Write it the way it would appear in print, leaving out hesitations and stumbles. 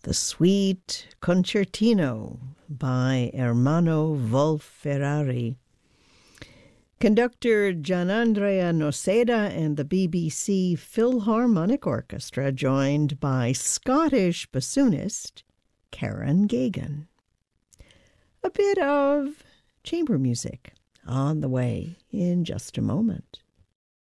the Sweet Concertino by Ermanno Wolf-Ferrari. Conductor Gianandrea Noseda and the BBC Philharmonic Orchestra, joined by Scottish bassoonist Karen Gagan. A bit of chamber music on the way in just a moment.